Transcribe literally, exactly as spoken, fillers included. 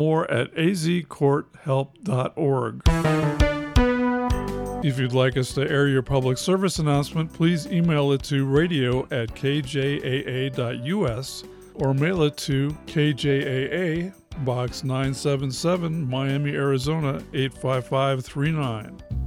More at a z court help dot org. If you'd like us to air your public service announcement, please email it to radio at k j a a dot u s or mail it to K J A A, Box nine seven seven, Miami, Arizona eight five five three nine.